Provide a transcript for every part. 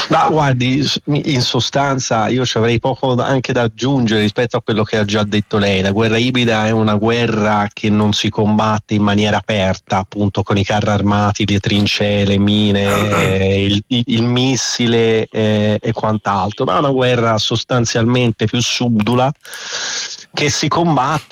Ma guardi, in sostanza io ci avrei poco anche da aggiungere rispetto a quello che ha già detto lei. La guerra ibrida è una guerra che non si combatte in maniera aperta, appunto con i carri armati, le trincee, le mine, il missile e quant'altro, ma è una guerra sostanzialmente più subdola che si combatte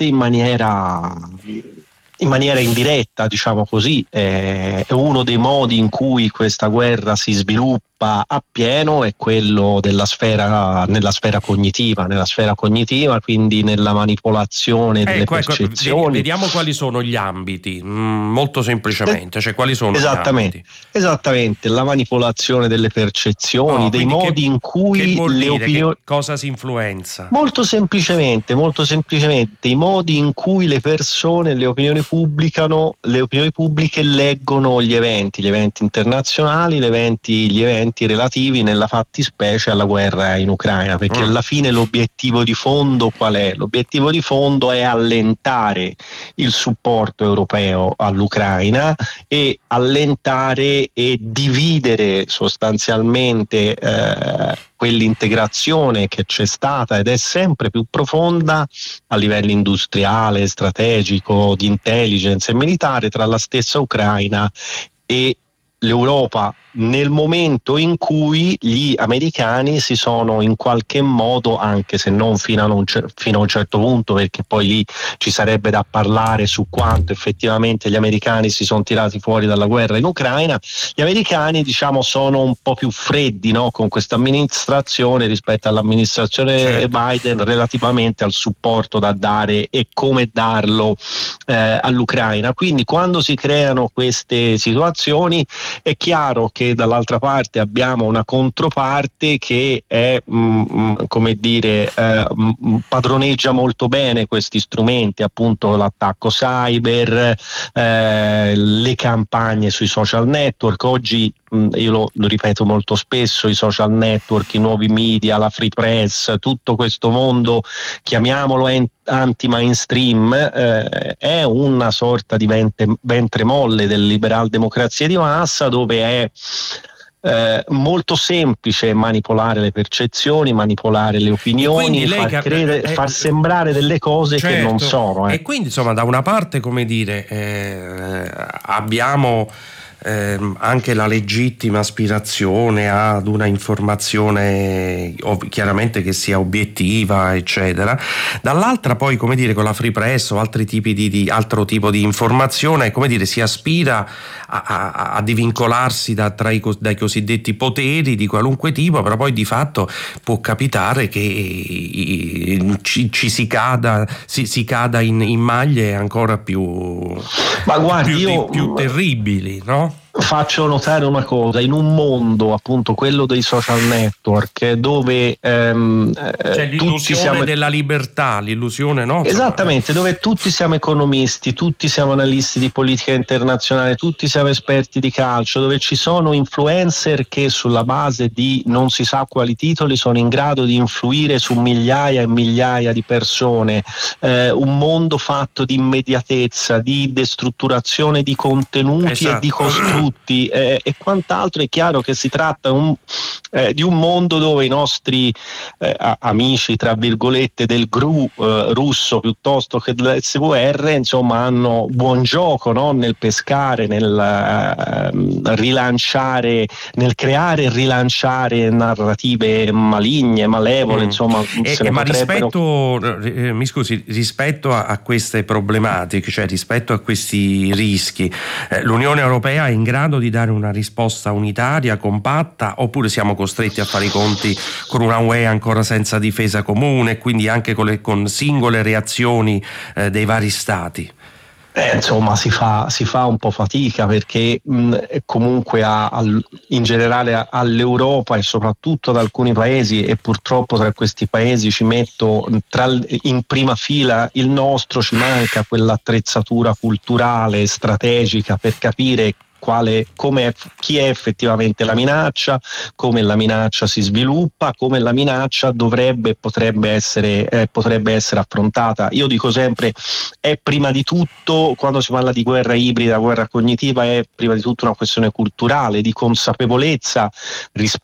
in maniera indiretta, diciamo così. È uno dei modi in cui questa guerra si sviluppa appieno è quello nella sfera cognitiva, quindi nella manipolazione delle percezioni. Vediamo quali sono gli ambiti, molto semplicemente, cioè quali sono gli ambiti. Esattamente, la manipolazione delle percezioni, dei modi in cui che vuol le dire? opinioni... Che cosa si influenza? Molto semplicemente, i modi in cui le persone, le opinioni pubbliche leggono gli eventi internazionali, gli eventi relativi nella fattispecie alla guerra in Ucraina, perché alla fine l'obiettivo di fondo qual è? L'obiettivo di fondo è allentare il supporto europeo all'Ucraina e allentare e dividere sostanzialmente quell'integrazione che c'è stata ed è sempre più profonda a livello industriale, strategico, di intelligence e militare tra la stessa Ucraina e l'Europa, nel momento in cui gli americani si sono in qualche modo, anche se non fino a un certo punto, perché poi lì ci sarebbe da parlare su quanto effettivamente gli americani si sono tirati fuori dalla guerra in Ucraina, gli americani diciamo sono un po' più freddi, no, con questa amministrazione rispetto all'amministrazione Biden relativamente al supporto da dare e come darlo all'Ucraina. Quindi quando si creano queste situazioni è chiaro che dall'altra parte abbiamo una controparte che è padroneggia molto bene questi strumenti, appunto l'attacco cyber, le campagne sui social network. Oggi io lo ripeto molto spesso, i social network, i nuovi media, la free press, tutto questo mondo, chiamiamolo anti-mainstream, è una sorta di ventre molle del liberal democrazia di massa, dove è molto semplice manipolare le percezioni, manipolare le opinioni, far sembrare delle cose che non sono. E quindi insomma da una parte, come dire, abbiamo anche la legittima aspirazione ad una informazione chiaramente che sia obiettiva, eccetera. Dall'altra poi, come dire, con la free press o altri tipi altro tipo di informazione, come dire, si aspira a divincolarsi dai cosiddetti poteri di qualunque tipo, però poi di fatto può capitare che si cada in maglie ancora più terribili, no? Faccio notare una cosa: in un mondo, appunto quello dei social network, dove c'è l'illusione della libertà, l'illusione, no? Esattamente, dove tutti siamo economisti, tutti siamo analisti di politica internazionale, tutti siamo esperti di calcio, dove ci sono influencer che sulla base di non si sa quali titoli sono in grado di influire su migliaia e migliaia di persone, un mondo fatto di immediatezza, di destrutturazione di contenuti e di costrutti e quant'altro. È chiaro che si tratta di un mondo dove i nostri amici, tra virgolette, del GRU russo piuttosto che dell'SVR, insomma, hanno buon gioco, no? Nel pescare, nel rilanciare, nel creare e rilanciare narrative maligne, malevole, insomma. Ma rispetto a queste problematiche, cioè rispetto a questi rischi, l'Unione Europea è in grado di dare una risposta unitaria, compatta, oppure siamo costretti a fare i conti con una UE ancora senza difesa comune, quindi anche con singole reazioni dei vari stati? Insomma, si fa un po' fatica, perché comunque in generale all'Europa e soprattutto ad alcuni paesi, e purtroppo tra questi paesi ci metto in prima fila il nostro, ci manca quell'attrezzatura culturale strategica per capire chi è effettivamente la minaccia, come la minaccia si sviluppa, come la minaccia potrebbe essere affrontata. Io dico sempre, è prima di tutto, quando si parla di guerra ibrida, guerra cognitiva, è prima di tutto una questione culturale, di consapevolezza